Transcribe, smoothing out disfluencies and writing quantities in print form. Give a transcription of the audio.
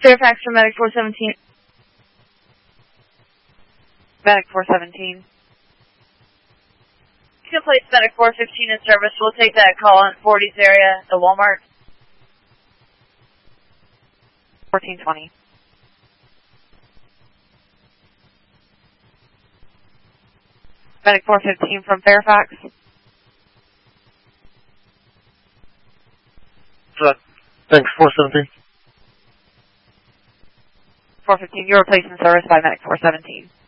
Fairfax from Medic 417. Medic 417. You can place Medic 415 in service. We'll take that call in 40s area, the Walmart. 1420. Medic 415 from Fairfax. Thanks, 417. 415, you're replaced in service by Medic 417.